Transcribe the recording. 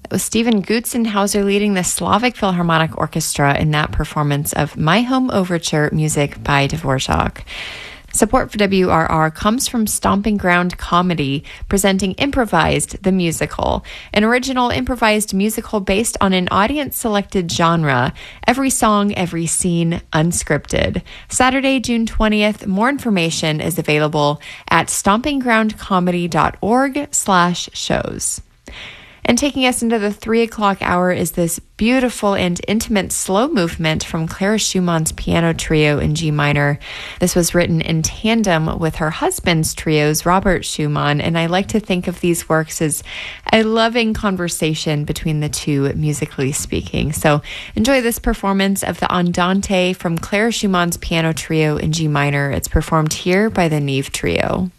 It was Steven Gutzenhauser leading the Slavic Philharmonic Orchestra in that performance of My Home Overture music by Dvorak. Support for WRR comes from Stomping Ground Comedy, presenting Improvised, the musical, an original improvised musical based on an audience-selected genre, every song, every scene, unscripted. Saturday, June 20th. More information is available at stompinggroundcomedy.org/shows. And taking us into the 3 o'clock hour is this beautiful and intimate slow movement from Clara Schumann's piano trio in G minor. This was written in tandem with her husband's trios, Robert Schumann, and I like to think of these works as a loving conversation between the two, musically speaking. So enjoy this performance of the Andante from Clara Schumann's piano trio in G minor. It's performed here by the Neve Trio.